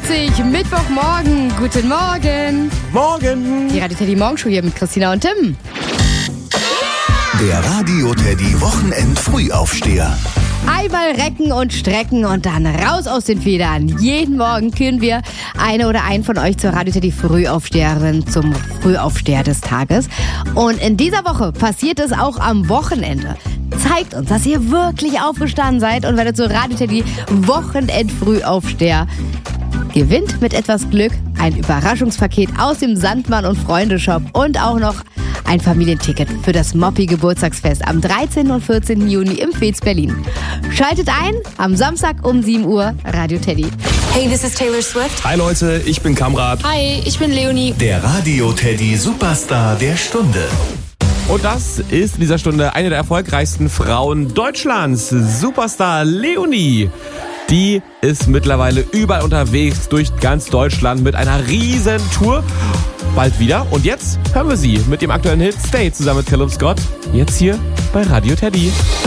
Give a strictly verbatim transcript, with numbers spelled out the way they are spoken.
vierzig, Mittwochmorgen. Guten Morgen. Morgen. Die Radio Teddy Morgenshow hier mit Christina und Tim. Der Radio Teddy Wochenend Frühaufsteher. Einmal recken und strecken und dann raus aus den Federn. Jeden Morgen küren wir eine oder einen von euch zur Radio Teddy Frühaufsteherin zum Frühaufsteher des Tages. Und in dieser Woche passiert es auch am Wochenende. Zeigt uns, dass ihr wirklich aufgestanden seid und werdet zur Radio Teddy Wochenend Frühaufsteher. Gewinnt mit etwas Glück ein Überraschungspaket aus dem Sandmann und Freunde Shop und auch noch ein Familienticket für das Moppi Geburtstagsfest am dreizehnten und vierzehnten Juni im Fez Berlin. Schaltet ein am Samstag um sieben Uhr, Radio Teddy. Hey, this is Taylor Swift. Hi Leute, ich bin Kamrat. Hi, ich bin Leonie. Der Radio Teddy Superstar der Stunde. Und das ist in dieser Stunde eine der erfolgreichsten Frauen Deutschlands, Superstar Leonie. Die ist mittlerweile überall unterwegs durch ganz Deutschland mit einer riesen Tour. Bald wieder. Und jetzt hören wir sie mit dem aktuellen Hit Stay zusammen mit Callum Scott. Jetzt hier bei Radio Teddy.